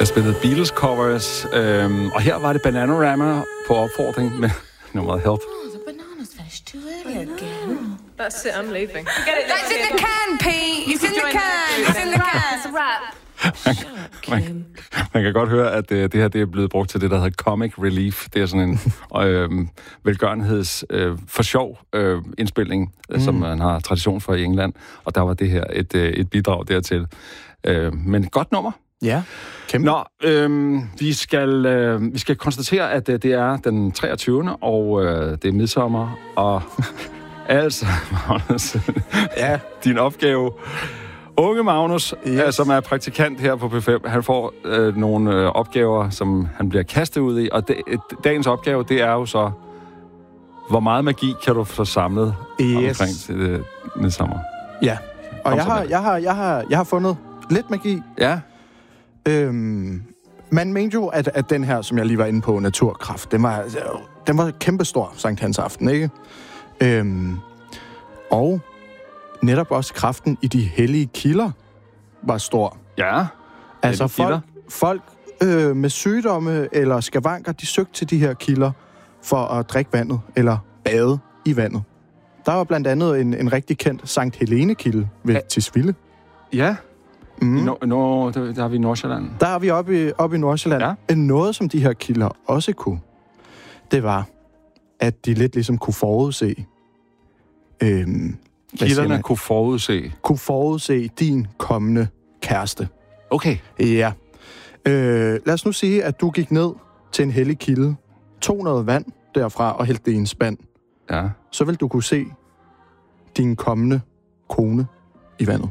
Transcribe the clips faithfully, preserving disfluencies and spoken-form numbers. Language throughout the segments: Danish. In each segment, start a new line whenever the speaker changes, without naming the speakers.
Jeg spillede Beatles covers, øhm, og her var det Bananarama på opfordring med nummeret Help.
Oh, the bananas finished too early again.
That's it, I'm leaving.
Get it, That's in the can, Pete. It's in the can. It's in the can. It's a wrap.
Man, man kan godt høre, at øh, det her det er blevet brugt til det, der hedder Comic Relief. Det er sådan en øh, velgørenheds øh, for sjov øh, indspilning, mm. som man har tradition for i England. Og der var det her et, øh, et bidrag dertil. Øh, men godt nummer.
Ja, kæmpe.
Nå, øh, vi, skal, øh, vi skal konstatere, at øh, det er den treogtyvende og øh, det er midsommer, og altså, Magnus,
ja.
din opgave... Unge Magnus, yes. øh, som er praktikant her på P fem, han får øh, nogle øh, opgaver, som han bliver kastet ud i, og det, et, dagens opgave, det er jo så, hvor meget magi kan du få samlet
yes.
omkring til øh, midsommer?
Ja, og jeg har, jeg, har, jeg, har, jeg har fundet lidt magi.
Ja.
Øhm, man mente jo, at, at den her, som jeg lige var inde på, naturkraft, den var, den var kæmpestor Sankt Hans aften, ikke? Øhm, og... netop også kraften i de hellige kilder var stor.
Ja.
Altså folk, folk øh, med sygdomme eller skavanker, de søgte til de her kilder for at drikke vandet eller bade i vandet. Der var blandt andet en, en rigtig kendt Sankt Helene-kilde ved ja. Tisvilde.
Ja.
Mm.
No, no, der, der er vi i Nordsjælland.
Der er vi oppe i, oppe i Nordsjælland. Ja. Noget, som de her kilder også kunne, det var, at de lidt ligesom kunne forudse... Øhm,
Kilderne kunne forudse?
Kunne forudse din kommende kæreste.
Okay.
Ja. Øh, lad os nu sige, at du gik ned til en hellig kilde, tog noget vand derfra og hældte det i en spand.
Ja.
Så vil du kunne se din kommende kone i vandet.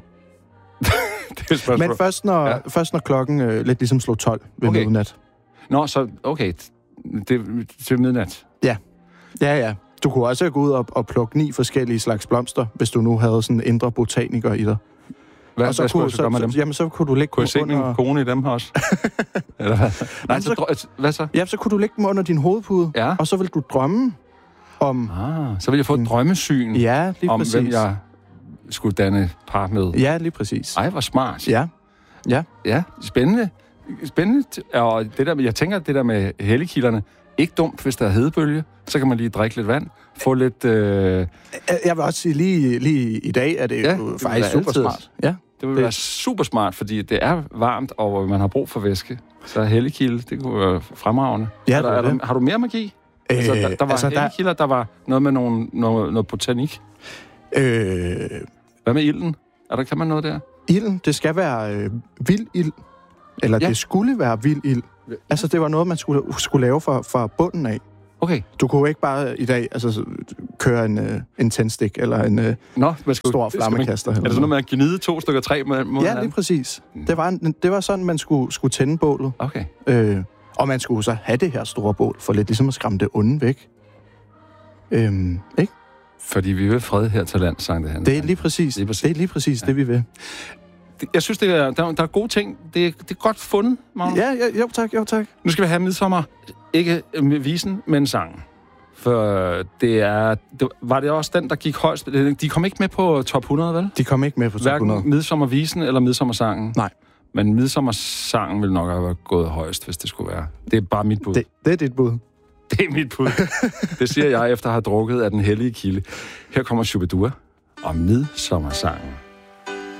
Det er
Men først når, ja. først når klokken øh, lidt ligesom slog tolv ved
okay.
midnat.
Nå, så okay. Det til midnat?
Ja. Ja, ja. Du kunne også gå ud og, og plukke ni forskellige slags blomster, hvis du nu havde sådan en indre botaniker i dig.
Hvad,
og så
hvad
kunne,
så, så, så,
så, jamen, så kunne du lægge
kunne
dem under...
Kunne jeg se min kone i dem også? Eller hvad? Nej, så, så, hvad så?
Ja, så kunne du lægge dem under din hovedpude,
ja.
og så vil du drømme om...
Ah, så vil jeg få et drømmesyn
ja, lige
om,
præcis.
hvem jeg skulle danne par med.
Ja, lige præcis.
Ej, hvor smart.
Ja. Ja.
Ja, spændende. Spændende. Og det der, jeg tænker, det der med helligkilderne, ikke dumt, hvis der er hedebølge. Så kan man lige drikke lidt vand. Få lidt... Øh...
Jeg vil også sige, lige, lige i dag er det
ja,
jo
det
faktisk super altid. smart. Ja,
det vil det... være super smart, fordi det er varmt, og man har brug for væske. Så helligkilde, det kunne være fremragende.
Ja,
er der, er der, har du mere magi? Øh, altså, der, der var altså, helligkilder, der var noget med nogle, noget, noget botanik.
Øh...
Hvad med ilden? Er der, kan man noget der?
Ilden, det skal være øh, vild ild. Eller ja. det skulle være vild ild. Altså, det var noget, man skulle, skulle lave fra, fra bunden af.
Okay.
Du kunne ikke bare i dag altså, køre en, uh, en tændstik eller en uh,
Nå, skulle,
stor flammekaster.
Er det sådan noget med at gnide to stykker træ mod
Ja, lige anden? præcis. Mm. Det, var en, det var sådan, man skulle, skulle tænde bålet.
Okay.
Øh, og man skulle så have det her store bål, for lidt ligesom at skræmme det onde væk. Øhm, ikke?
Fordi vi vil fred her til land, sang det han.
Det er lige præcis, lige præcis. Det, er lige præcis ja. det, vi vil.
Jeg synes, det er, der, der er gode ting. Det er, det er godt fundet, Magnus.
Ja, ja, jo tak, jo tak.
Nu skal vi have midsommer. Ikke med visen, men sangen. For det er... Det, var det også den, der gik højst? De kom ikke med på top hundrede, vel?
De kom ikke med på top hundrede.
Hverken midsommervisen eller midsommersangen.
Nej.
Men midsommersangen ville nok have gået højst, hvis det skulle være. Det er bare mit bud.
Det, det er dit bud.
Det er mit bud. Det siger jeg, efter at have drukket af den hellige kilde. Her kommer Shubidua og midsommersangen.